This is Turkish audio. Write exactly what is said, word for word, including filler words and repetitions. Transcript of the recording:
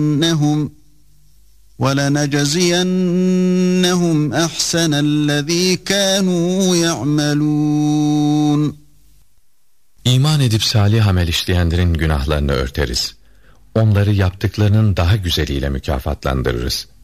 وَلَنَجْزِيَنَّهُمْ وَلَنَجْزِيَنَّهُمْ أَحْسَنَ الَّذ۪ي كَانُوا يَعْمَلُونَ. İman edip salih amel işleyenlerin günahlarını örteriz. Onları yaptıklarının daha güzeliyle mükafatlandırırız.